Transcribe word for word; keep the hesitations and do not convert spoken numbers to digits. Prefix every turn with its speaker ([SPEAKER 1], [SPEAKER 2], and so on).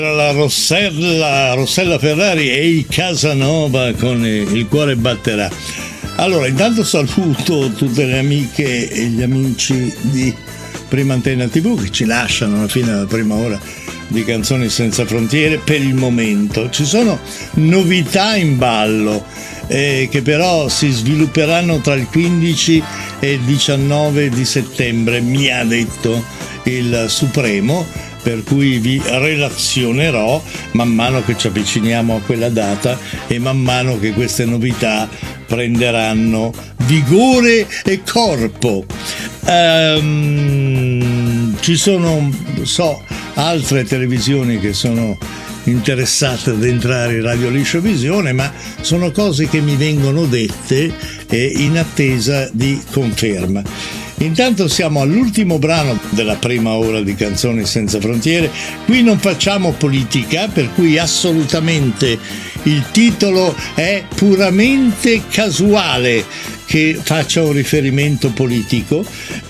[SPEAKER 1] La Rossella, Rossella Ferrari e i Casanova con Il cuore batterà. Allora, intanto saluto tutte le amiche e gli amici di Prima Antenna tivù che ci lasciano alla fine della prima ora di Canzoni Senza Frontiere per il momento. Ci sono novità in ballo eh, che però si svilupperanno tra il quindici e il diciannove di settembre, mi ha detto il Supremo, per cui vi relazionerò man mano che ci avviciniamo a quella data e man mano che queste novità prenderanno vigore e corpo. Um, ci sono, so, altre televisioni che sono interessate ad entrare in Radio Liscio Visione, ma sono cose che mi vengono dette e in attesa di conferma. Intanto siamo all'ultimo brano della prima ora di Canzoni Senza Frontiere. Qui non facciamo politica, per cui assolutamente il titolo è puramente casuale che faccia un riferimento politico.